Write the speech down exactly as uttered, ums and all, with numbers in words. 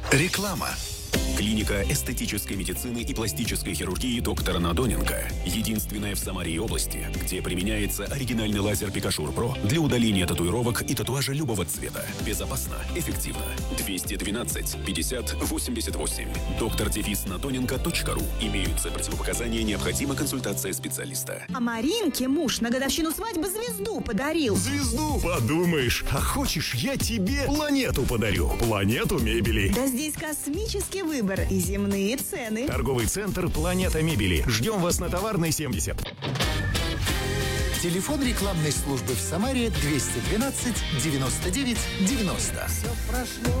Реклама. Клиника эстетической медицины и пластической хирургии доктора Надоненко. Единственная в Самаре области, где применяется оригинальный лазер Пикашур Про для удаления татуировок и татуажа любого цвета. Безопасно, эффективно. двести двенадцать пятьдесят восемьдесят восемь. доктор надоненко точка ру. Имеются противопоказания, необходима консультация специалиста. А Маринке муж на годовщину свадьбы звезду подарил. Звезду? Подумаешь, а хочешь, я тебе планету подарю. Планету мебели. Да здесь космический выбор и земные цены. Торговый центр «Планета мебели». Ждем вас на Товарной семьдесят. Телефон рекламной службы в Самаре двести двенадцать девяносто девять девяносто.